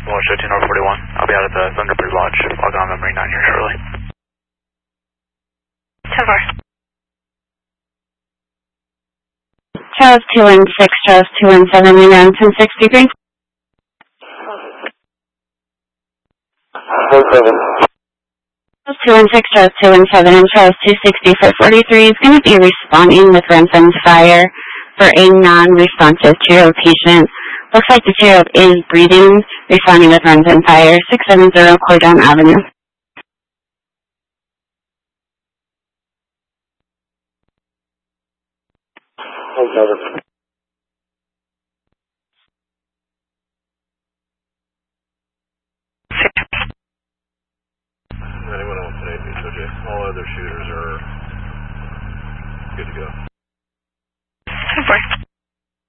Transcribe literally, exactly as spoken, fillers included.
One fifteen or forty-one. I'll be out at the Thunderbird Lodge. I'll go on memory nine here shortly. ten four. Charles two one six, Charles two one seven, we ran ten sixty-three. Four seven. Charles two one six, Charles two one seven, and Charles two sixty for forty-three is going to be responding with Renfen's fire for a non-responsive two-year-old patient. Looks like the two-year-old is breathing, responding with Renfen fire, six seven zero Cordon Avenue. Four seven. Anyone else in A P S O J? All other shooters are good to go. ten four.